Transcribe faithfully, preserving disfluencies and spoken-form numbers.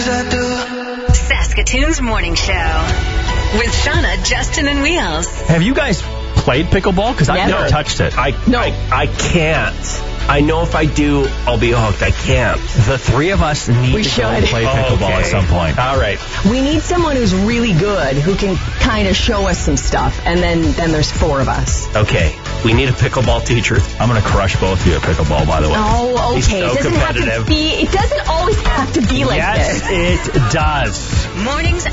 things I do. Saskatoon's Morning Show with Shauna, Justin, and Wheels. Have you guys played pickleball? Because I've never touched it. I, No. I, I can't. I know if I do, I'll be hooked. I can't. The three of us need We to go should. and play pickleball Okay. at some point. All right. We need someone who's really good who can kind of show us some stuff, and then, then there's four of us. Okay. We need a pickleball teacher. I'm going to crush both of you at pickleball, by the way. Oh, okay. He's so it doesn't have competitive. to be. It doesn't always have to be like yes, this. it does. Mornings